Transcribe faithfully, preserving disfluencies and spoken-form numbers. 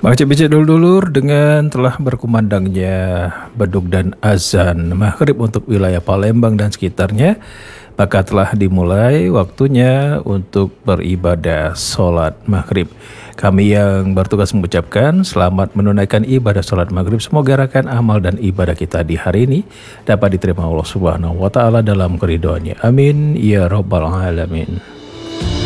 Baca-baca dulur-dulur dengan telah berkumandangnya beduk dan azan maghrib untuk wilayah Palembang dan sekitarnya, maka telah dimulai waktunya untuk beribadah sholat maghrib. Kami yang bertugas mengucapkan selamat menunaikan ibadah sholat maghrib. Semoga rekan amal dan ibadah kita di hari ini dapat diterima Allah Subhanahu wa Ta'ala dalam keridhaannya. Amin ya Rabbal Alamin.